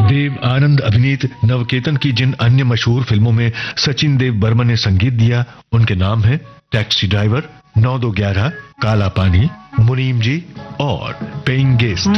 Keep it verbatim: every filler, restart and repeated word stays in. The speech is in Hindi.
देव आनंद अभिनीत नवकेतन की जिन अन्य मशहूर फिल्मों में सचिन देव बर्मन ने संगीत दिया उनके नाम हैं टैक्सी ड्राइवर, नौ दो ग्यारह, काला पानी, मुनीम जी और पेइंग गेस्ट।